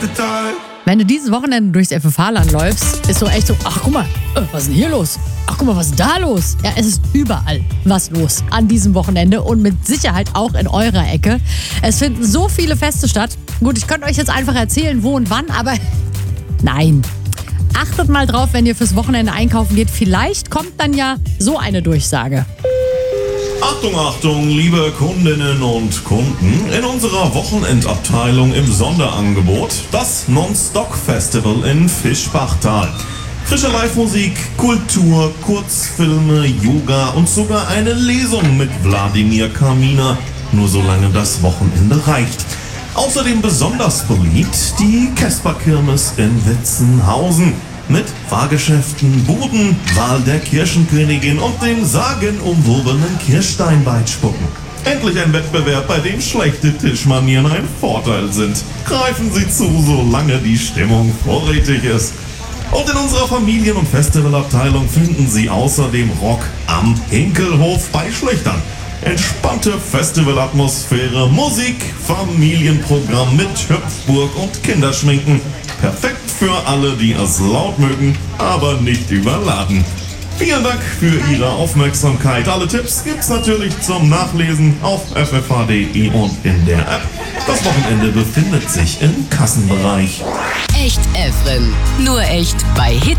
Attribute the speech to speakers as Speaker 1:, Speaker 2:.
Speaker 1: Wenn du dieses Wochenende durchs FFH-Land läufst, ist so echt so, ach guck mal, was ist denn hier los? Ach guck mal, was ist da los? Ja, es ist überall was los an diesem Wochenende und mit Sicherheit auch in eurer Ecke. Es finden so viele Feste statt. Gut, ich könnte euch jetzt einfach erzählen, wo und wann, aber nein. Achtet mal drauf, wenn ihr fürs Wochenende einkaufen geht. Vielleicht kommt dann ja so eine Durchsage.
Speaker 2: Achtung, Achtung, liebe Kundinnen und Kunden. In unserer Wochenendabteilung im Sonderangebot das Non-Stop-Festival in Fischbachtal. Frische Live-Musik, Kultur, Kurzfilme, Yoga und sogar eine Lesung mit Wladimir Kaminer. Nur solange das Wochenende reicht. Außerdem besonders beliebt die Kesperkirmes in Witzenhausen. Mit Fahrgeschäften, Buden, Wahl der Kirschenkönigin und dem sagenumwobenen Kirschsteinbeitspucken. Endlich ein Wettbewerb, bei dem schlechte Tischmanieren ein Vorteil sind. Greifen Sie zu, solange die Stimmung vorrätig ist. Und in unserer Familien- und Festivalabteilung finden Sie außerdem Rock am Hinkelhof bei Schlöchtern. Entspannte Festivalatmosphäre, Musik, Familienprogramm mit Hüpfburg und Kinderschminken. Perfekt für alle, die es laut mögen, aber nicht überladen. Vielen Dank für Ihre Aufmerksamkeit. Alle Tipps gibt's natürlich zum Nachlesen auf ffh.de und in der App. Das Wochenende befindet sich im Kassenbereich.
Speaker 3: Echt Efren. Nur echt bei Hit